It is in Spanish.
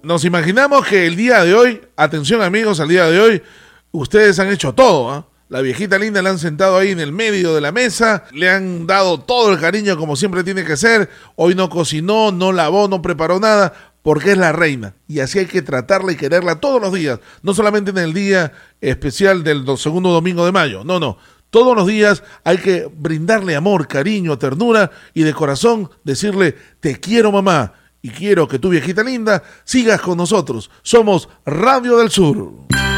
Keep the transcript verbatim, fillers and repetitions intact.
nos imaginamos que el día de hoy, atención amigos, al día de hoy, ustedes han hecho todo, ¿eh? La viejita linda la han sentado ahí en el medio de la mesa, le han dado todo el cariño como siempre tiene que ser. Hoy no cocinó, no lavó, no preparó nada, porque es la reina. Y así hay que tratarla y quererla todos los días, no solamente en el día especial del segundo domingo de mayo, no, no. Todos los días hay que brindarle amor, cariño, ternura y de corazón decirle, te quiero mamá y quiero que tu viejita linda sigas con nosotros. Somos Radio del Sur.